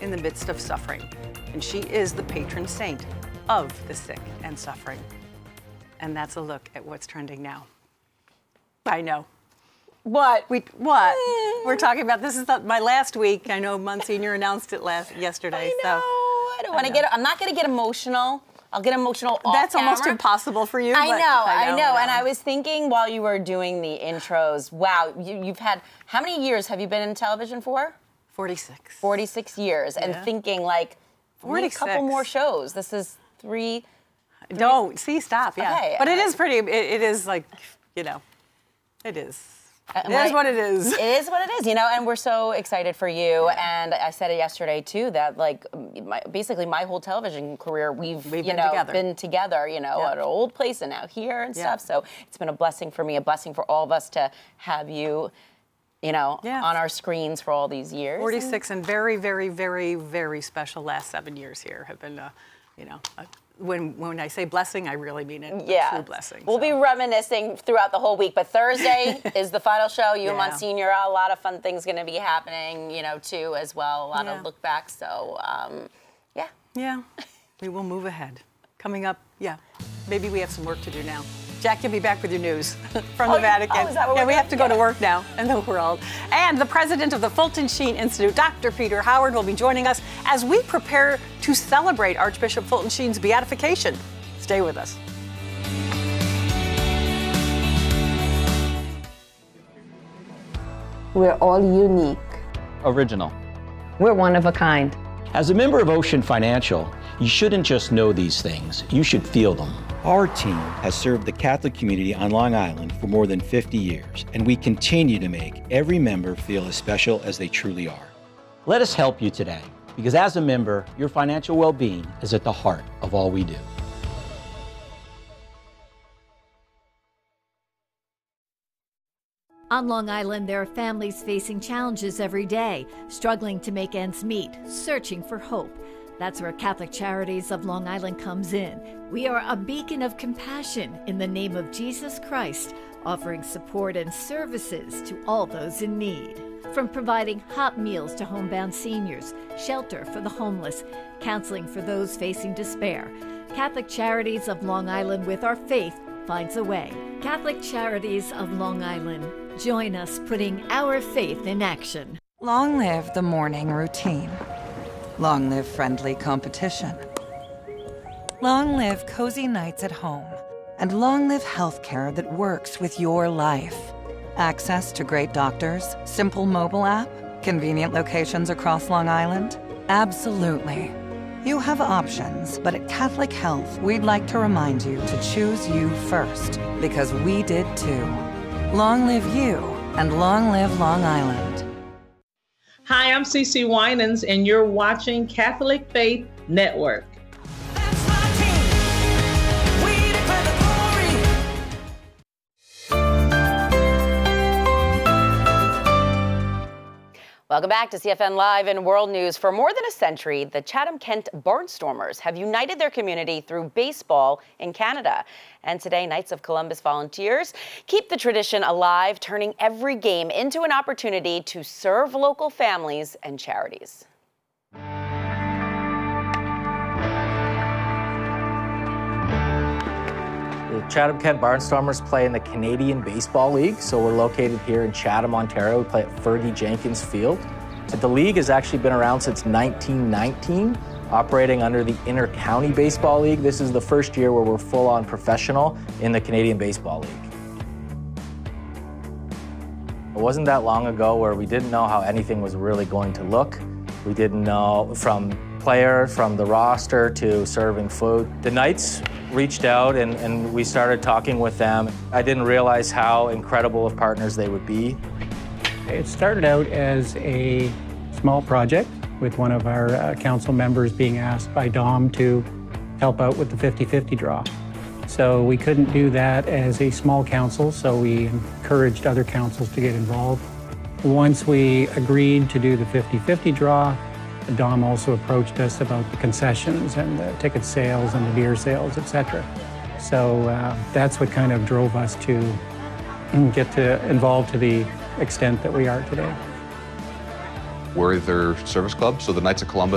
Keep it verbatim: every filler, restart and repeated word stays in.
in the midst of suffering, and she is the patron saint of the sick and suffering. And that's a look at what's trending now. I know. What? We what? We're talking about, this is the, my last week. I know Monsignor announced it last yesterday. I know. So I don't want to get, I'm not going to get emotional. I'll get emotional off That's camera. almost impossible for you. I but know, I know, I know. And I was thinking while you were doing the intros, wow, you, you've had, how many years have you been in television for? forty-six. forty-six years. Yeah. And thinking like, forty-six. A couple more shows. This is three. three. Don't, see, stop, yeah. Okay, but uh, it is pretty, it, it is like, you know, it is. Uh, it is what it is. It is what it is, you know, and we're so excited for you. Yeah. And I said it yesterday, too, that, like, my, basically my whole television career, we've, we've you been know, together. been together, you know, yeah. at an old place and now here and yeah. stuff. So it's been a blessing for me, a blessing for all of us to have you, you know, yeah. on our screens for all these years. forty-six and, and very, very, very, very special last seven years here have been, uh, you know, uh, When when I say blessing, I really mean it. Yeah. A true blessing. We'll so. be reminiscing throughout the whole week, but Thursday is the final show. You yeah. and Monsignor, a lot of fun things going to be happening, you know, too, as well. A lot yeah. of look back. So, um, yeah. Yeah. We will move ahead. Coming up, yeah. Maybe we have some work to do now. Jack, you'll be back with your news from oh, the Vatican. Oh, is that what yeah, we're we doing? have to go yeah. to work now in the world. And the president of the Fulton Sheen Institute, Doctor Peter Howard, will be joining us as we prepare to celebrate Archbishop Fulton Sheen's beatification. Stay with us. We're all unique. Original. We're one of a kind. As a member of Ocean Financial, you shouldn't just know these things, you should feel them. Our team has served the Catholic community on Long Island for more than fifty years, and we continue to make every member feel as special as they truly are. Let us help you today, because as a member, your financial well-being is at the heart of all we do. On Long Island, there are families facing challenges every day, struggling to make ends meet, searching for hope. That's where Catholic Charities of Long Island comes in. We are a beacon of compassion in the name of Jesus Christ, offering support and services to all those in need. From providing hot meals to homebound seniors, shelter for the homeless, counseling for those facing despair, Catholic Charities of Long Island, with our faith, finds a way. Catholic Charities of Long Island. Join us putting our faith in action. Long live the morning routine. Long live friendly competition. Long live cozy nights at home. And long live healthcare that works with your life. Access to great doctors, simple mobile app, convenient locations across Long Island? Absolutely. You have options, but at Catholic Health, we'd like to remind you to choose you first, because we did too. Long live you, and long live Long Island. Hi, I'm Cece Winans, and you're watching Catholic Faith Network. Welcome back to C F N Live and World News. For more than a century, the Chatham-Kent Barnstormers have united their community through baseball in Canada. And today, Knights of Columbus volunteers keep the tradition alive, turning every game into an opportunity to serve local families and charities. The Chatham-Kent Barnstormers play in the Canadian Baseball League, so we're located here in Chatham, Ontario. We play at Fergie Jenkins Field. So the league has actually been around since nineteen nineteen, operating under the Inter-County Baseball League. This is the first year where we're full-on professional in the Canadian Baseball League. It wasn't that long ago where we didn't know how anything was really going to look. We didn't know from player, from the roster to serving food. The Knights reached out and, and we started talking with them. I didn't realize how incredible of partners they would be. It started out as a small project with one of our uh, council members being asked by Dom to help out with the fifty fifty draw. So we couldn't do that as a small council, so we encouraged other councils to get involved. Once we agreed to do the fifty fifty draw, Dom also approached us about the concessions and the ticket sales and the beer sales, et cetera. So uh, that's what kind of drove us to get to involved to the extent that we are today. We're their service club, so the Knights of Columbus